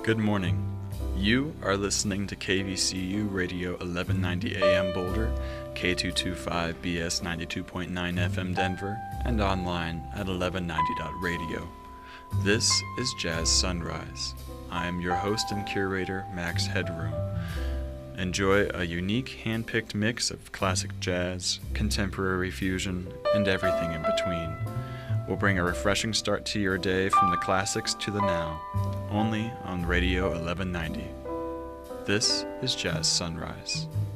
Good morning. You are listening to KVCU Radio 1190 AM Boulder, K225BS 92.9 FM Denver, and online at 1190.radio. This is Jazz Sunrise. I am your host and curator, Max Headroom. Enjoy a unique hand-picked mix of classic jazz, contemporary fusion, and everything in between. We'll bring a refreshing start to your day from the classics to the now, only on Radio 1190. This is Jazz Sunrise.